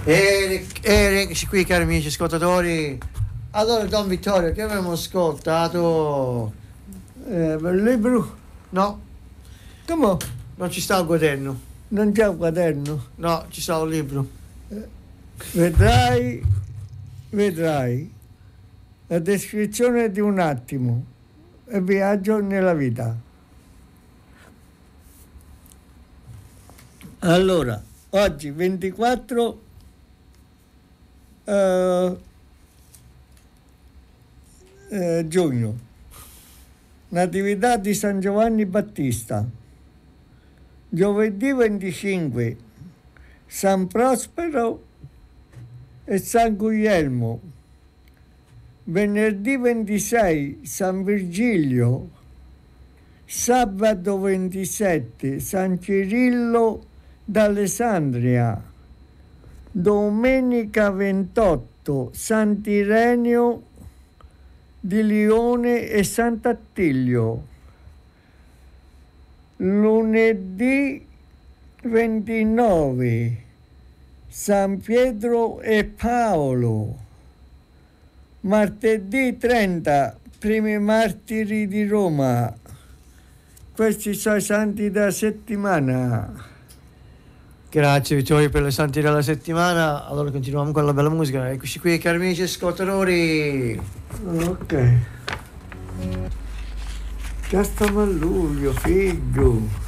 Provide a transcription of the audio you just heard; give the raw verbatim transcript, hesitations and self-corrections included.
E, e eccoci qui, cari amici ascoltatori. Allora, Don Vittorio, che abbiamo ascoltato? Eh, il libro? No, Come? non ci sta il quaderno. Non c'è un quaderno? No, ci sta un libro. Eh, vedrai, vedrai la descrizione di un attimo e viaggio nella vita. Allora, oggi ventiquattro eh, eh, giugno, Natività di San Giovanni Battista. Giovedì venticinque, San Prospero e San Guglielmo. Venerdì ventisei, San Virgilio. Sabato ventisette, San Cirillo d'Alessandria. Domenica ventotto, Sant'Ireneo di Lione e Sant'Attilio. Lunedì ventinove, San Pietro e Paolo. Martedì trenta, primi martiri di Roma. Questi sono i santi della settimana. Grazie Vittorio per le santi della settimana. Allora continuiamo con la bella musica. Eccoci qui, cari amici ascoltatori. Ok. Già stiamo a luglio, figlio.